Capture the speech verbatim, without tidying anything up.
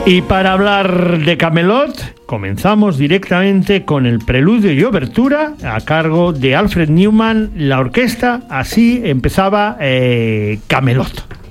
Y para hablar de Camelot, comenzamos directamente con el preludio y obertura a cargo de Alfred Newman, la orquesta. Así empezaba eh, Camelot.